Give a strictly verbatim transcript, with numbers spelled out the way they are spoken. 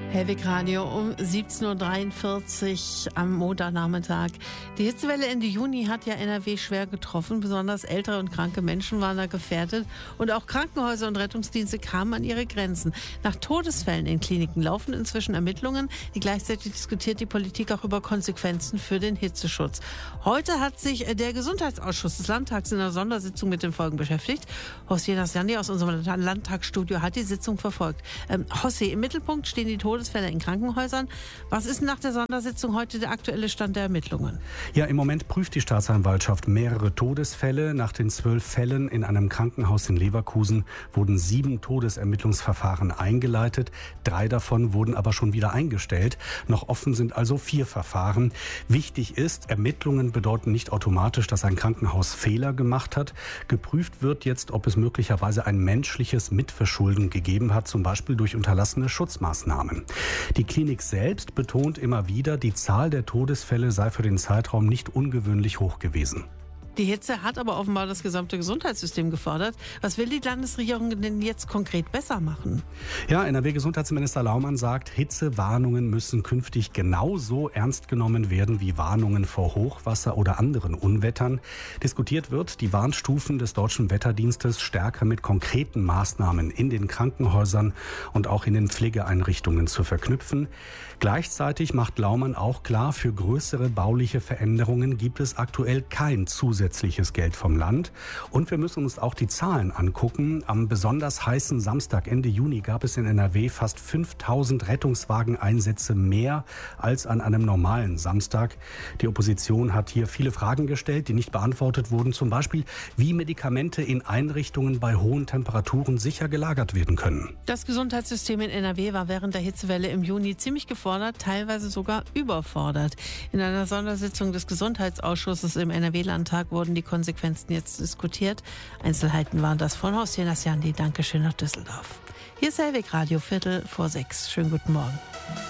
Hellwig Radio um siebzehn Uhr dreiundvierzig am Montagnachmittag. Die Hitzewelle Ende Juni hat ja N R W schwer getroffen. Besonders ältere und kranke Menschen waren da gefährdet. Und auch Krankenhäuser und Rettungsdienste kamen an ihre Grenzen. Nach Todesfällen in Kliniken laufen inzwischen Ermittlungen. Gleichzeitig diskutiert die Politik auch über Konsequenzen für den Hitzeschutz. Heute hat sich der Gesundheitsausschuss des Landtags in einer Sondersitzung mit den Folgen beschäftigt. José Nasjandi aus unserem Landtagsstudio hat die Sitzung verfolgt. Ähm, José, im Mittelpunkt stehen die Todesfälle in Krankenhäusern. Was ist nach der Sondersitzung heute der aktuelle Stand der Ermittlungen? Ja, im Moment prüft die Staatsanwaltschaft mehrere Todesfälle. Nach den zwölf Fällen in einem Krankenhaus in Leverkusen wurden sieben Todesermittlungsverfahren eingeleitet. Drei davon wurden aber schon wieder eingestellt. Noch offen sind also vier Verfahren. Wichtig ist, Ermittlungen bedeuten nicht automatisch, dass ein Krankenhaus Fehler gemacht hat. Geprüft wird jetzt, ob es möglicherweise ein menschliches Mitverschulden gegeben hat, zum Beispiel durch unterlassene Schutzmaßnahmen. Die Klinik selbst betont immer wieder, die Zahl der Todesfälle sei für den Zeitraum nicht ungewöhnlich hoch gewesen. Die Hitze hat aber offenbar das gesamte Gesundheitssystem gefordert. Was will die Landesregierung denn jetzt konkret besser machen? Ja, N R W-Gesundheitsminister Laumann sagt, Hitzewarnungen müssen künftig genauso ernst genommen werden wie Warnungen vor Hochwasser oder anderen Unwettern. Diskutiert wird, die Warnstufen des Deutschen Wetterdienstes stärker mit konkreten Maßnahmen in den Krankenhäusern und auch in den Pflegeeinrichtungen zu verknüpfen. Gleichzeitig macht Laumann auch klar, für größere bauliche Veränderungen gibt es aktuell kein zusätzliches zusätzliches Geld vom Land. Und wir müssen uns auch die Zahlen angucken. Am besonders heißen Samstag Ende Juni gab es in N R W fast fünftausend Rettungswageneinsätze mehr als an einem normalen Samstag. Die Opposition hat hier viele Fragen gestellt, die nicht beantwortet wurden. Zum Beispiel, wie Medikamente in Einrichtungen bei hohen Temperaturen sicher gelagert werden können. Das Gesundheitssystem in N R W war während der Hitzewelle im Juni ziemlich gefordert, teilweise sogar überfordert. In einer Sondersitzung des Gesundheitsausschusses im N R W-Landtag wurden die Konsequenzen jetzt diskutiert. Einzelheiten waren das von José Nasjandi. Dankeschön nach Düsseldorf. Hier ist Hellwig Radio, Viertel vor sechs. Schönen guten Morgen.